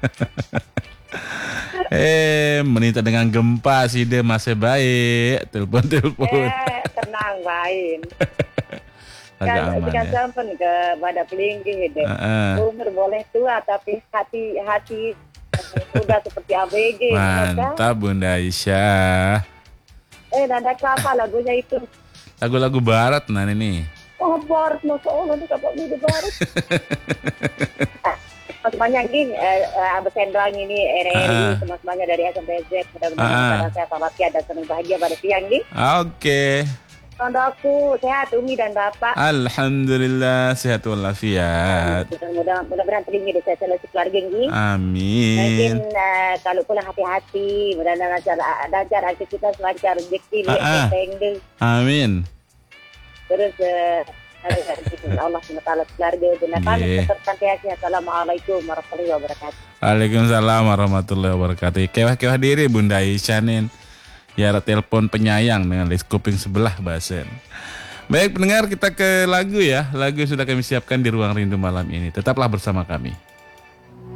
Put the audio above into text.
Menita dengan gempa sih deh masih baik. Telepon. Tenang main. Agak Kan aman jika ya. sampai ke pada pelinggi deh. Heeh. Umur boleh tua tapi hati udah seperti ABG. Mantap Bunda Aisyah. Nada apa lagunya itu? Lagu-lagu barat nah ini. Oh, barat, Masya Allah, ini kapal ini barat. Semuanya gini, Abang Sendang ini, RRI, Heeh. semuanya dari S sampai Z. Mudah-mudahan Heeh. acara saya walafiat dan senang bahagia pada siang ini. Oke. Aku sehat, Umi dan Bapak. Alhamdulillah sehat walafiat. Mudah-mudahan telinga saya seleksi keluarga ini. Mungkin Amin. kalau pulang hati-hati, mudah-mudahan lancar aktivitas, lancar rezeki, tenggel. Amin. Terus Allah SWT keluarga gunakan Yeah. ketertarikan. Assalamualaikum warahmatullahi wabarakatuh. Waalaikumsalam warahmatullahi wabarakatuh. Kewah-kewah diri Bunda Aisyah nih. Ya telepon penyayang dengan list kuping sebelah bahasan. Baik pendengar, kita ke lagu ya. Lagu sudah kami siapkan di Ruang Rindu malam ini. Tetaplah bersama kami.